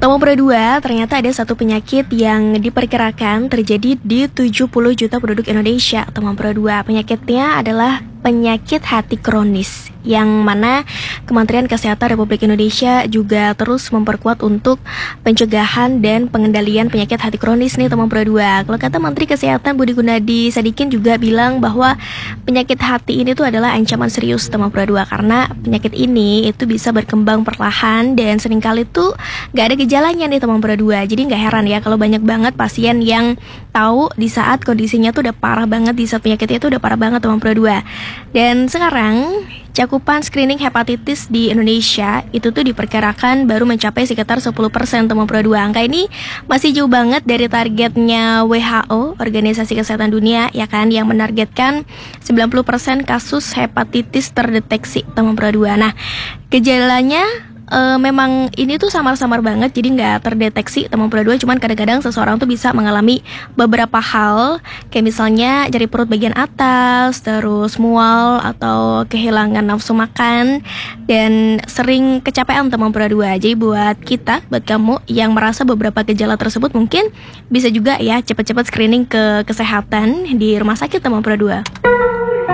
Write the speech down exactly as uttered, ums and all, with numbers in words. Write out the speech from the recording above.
Tomo Pro dua, ternyata ada satu penyakit yang diperkirakan terjadi di tujuh puluh juta penduduk Indonesia. Tomo Pro dua, penyakitnya adalah penyakit hati kronis, yang mana Kementerian Kesehatan Republik Indonesia juga terus memperkuat untuk pencegahan dan pengendalian penyakit hati kronis nih Tomo Pro dua. Kalau kata Menteri Kesehatan Budi Gunadi Sadikin juga bilang bahwa penyakit hati ini tuh adalah ancaman serius Tomo Pro dua, karena penyakit ini itu bisa berkembang perlahan dan seringkali tuh gak ada gejalanya nih Tomo Pro dua. Jadi gak heran ya kalau banyak banget pasien yang tahu di saat kondisinya tuh udah parah banget, di saat penyakitnya tuh udah parah banget Tomo Pro dua. Dan sekarang cakupan screening hepatitis di Indonesia itu tuh diperkirakan baru mencapai sekitar sepuluh persen Tomo Pro dua. Angka ini masih jauh banget dari targetnya W H O, Organisasi Kesehatan Dunia, ya kan, yang menargetkan sembilan puluh persen kasus hepatitis terdeteksi Tomo Pro dua. Nah, gejalanya Uh, memang ini tuh samar-samar banget, jadi nggak terdeteksi Tomo Pro dua. Cuman kadang-kadang seseorang tuh bisa mengalami beberapa hal, kayak misalnya nyeri perut bagian atas, terus mual atau kehilangan nafsu makan, dan sering kecapean Tomo Pro dua. Jadi buat kita, buat kamu yang merasa beberapa gejala tersebut, mungkin bisa juga ya cepet-cepet screening ke kesehatan di rumah sakit Tomo Pro dua.